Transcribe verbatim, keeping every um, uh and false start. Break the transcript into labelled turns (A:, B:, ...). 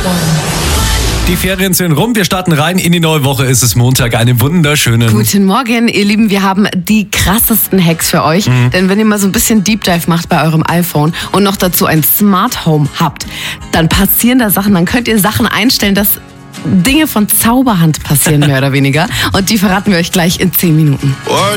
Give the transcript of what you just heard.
A: Die Ferien sind rum, wir starten rein in die neue Woche. Es ist Montag, einen wunderschönen...
B: Guten Morgen, ihr Lieben, wir haben die krassesten Hacks für euch. Mhm. Denn wenn ihr mal so ein bisschen Deep Dive macht bei eurem iPhone und noch dazu ein Smart Home habt, dann passieren da Sachen, dann könnt ihr Sachen einstellen, dass Dinge von Zauberhand passieren, mehr oder weniger. Und die verraten wir euch gleich in zehn Minuten.